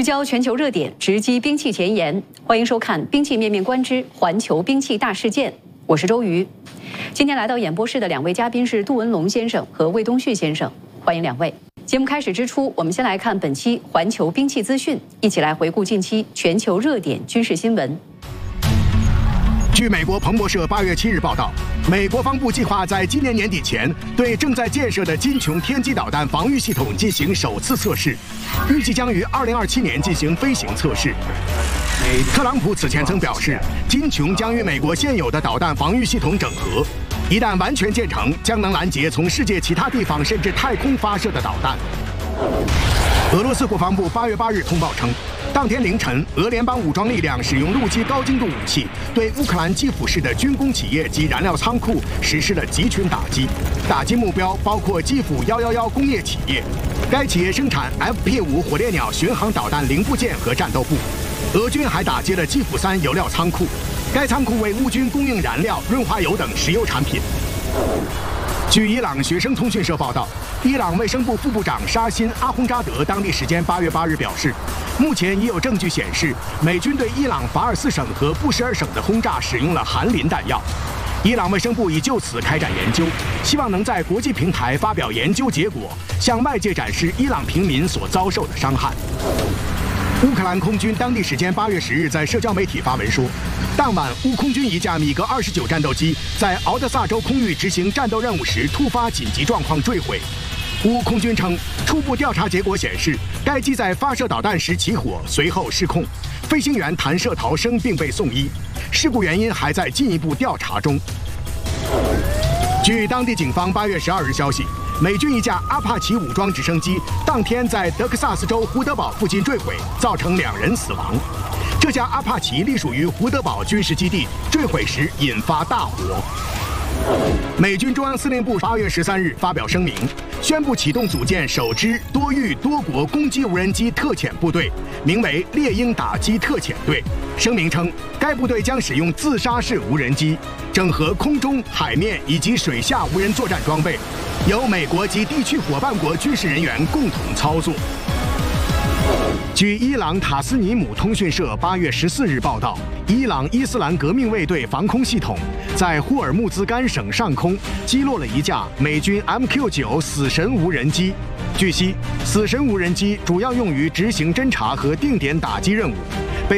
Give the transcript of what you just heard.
焦全球热点，直击兵器前沿。欢迎收看《兵器面面观之环球兵器大事件》，我是周瑜。今天来到演播室的两位嘉宾是杜文龙先生和魏东旭先生，欢迎两位。节目开始之初，我们先来看本期环球兵器资讯，一起来回顾近期全球热点军事新闻。 据美国彭博社8月7日报道，美国防部计划在今年年底前对正在建设的金琼天基导弹防御系统进行首次测试，预计将于2027年进行飞行测试。特朗普此前曾表示，金琼将与美国现有的导弹防御系统整合，一旦完全建成，将能拦截从世界其他地方甚至太空发射的导弹。俄罗斯国防部8月8日通报称。 当天凌晨，俄联邦武装力量使用陆基高精度武器，对乌克兰基辅市的军工企业及燃料仓库实施了集群打击。打击目标包括基辅111工业企业，该企业生产 FP5火烈鸟巡航导弹零部件和战斗部。俄军还打击了基辅3油料仓库，该仓库为乌军供应燃料、润滑油等石油产品。 据伊朗学生通讯社报道，伊朗卫生部副部长沙辛·阿洪扎德当地时间8月8日表示，目前已有证据显示，美军对伊朗法尔斯省和布什尔省的轰炸使用了含磷弹药。伊朗卫生部已就此开展研究，希望能在国际平台发表研究结果，向外界展示伊朗平民所遭受的伤害。 乌克兰空军当地时间8月10日在社交媒体发文说，当晚乌空军一架米格29战斗机在敖德萨州空域执行战斗任务时突发紧急状况坠毁。乌空军称，初步调查结果显示，该机在发射导弹时起火，随后失控，飞行员弹射逃生并被送医，事故原因还在进一步调查中。据当地警方8月12日消息。 美军一架阿帕奇武装直升机当天在德克萨斯州胡德堡附近坠毁，造成2人死亡。这架阿帕奇隶属于胡德堡军事基地，坠毁时引发大火。美军中央司令部8月13日发表声明，宣布启动组建首支多域多国攻击无人机特遣部队，名为猎鹰打击特遣队。声明称，该部队将使用自杀式无人机，整合空中、海面以及水下无人作战装备。 由美国及地区伙伴国军事人员共同操作。据伊朗塔斯尼姆通讯社8月14日报道，伊朗伊斯兰革命卫队防空系统在呼尔木兹干省上空击落了一架美军 MQ-9死神无人机。据悉，死神无人机主要用于执行侦察和定点打击任务。